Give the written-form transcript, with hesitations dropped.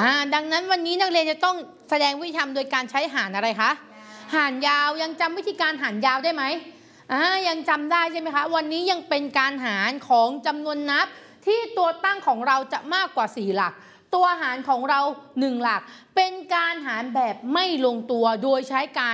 ดังนั้นวันนี้นักเรียนจะต้องแสดงวิธีทำโดยการใช้หารอะไรคะหารยาวยังจำวิธีการหารยาวได้ไหมยังจำได้ใช่ไหมคะวันนี้ยังเป็นการหารของจำนวนนับที่ตัวตั้งของเราจะมากกว่า4หลักตัวหารของเรา1หลักเป็นการหารแบบไม่ลงตัวโดยใช้การ